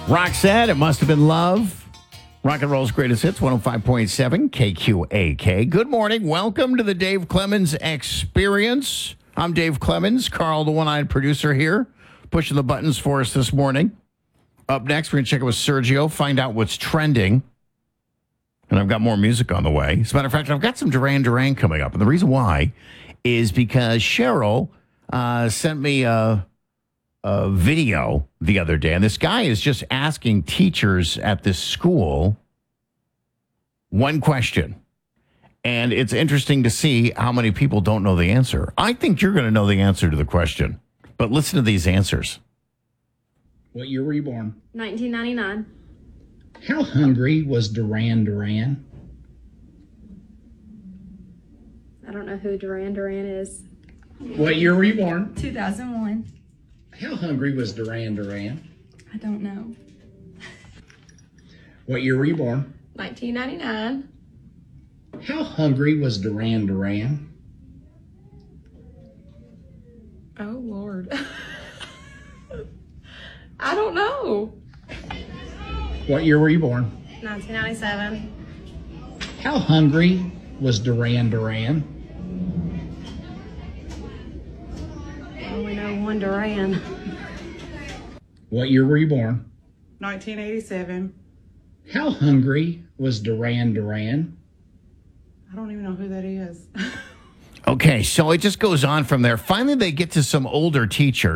Roxette, It Must Have Been Love. Rock and Roll's Greatest Hits, 105.7 KQAK. Good morning. Welcome to the Dave Clemens Experience. I'm Dave Clemens, Carl, the one-eyed producer here, pushing the buttons for us this morning. Up next, we're going to check it with Sergio, find out what's trending. And I've got more music on the way. As a matter of fact, I've got some Duran Duran coming up. And the reason why is because Cheryl sent me a video the other day. And this guy is just asking teachers at this school one question. And it's interesting to see how many people don't know the answer. I think you're going to know the answer to the question. But listen to these answers. What year were you born? 1999. How hungry was Duran Duran? I don't know who Duran Duran is. What year were you born? 2001. How hungry was Duran Duran? I don't know. What year were you born? 1999. How hungry was Duran Duran? Oh, Lord. I don't know. What year were you born? 1997. How hungry was Duran Duran? I only know one Duran. What year were you born? 1987. How hungry was Duran Duran? I don't even know who that is. Okay, so it just goes on from there. Finally, they get to some older teachers.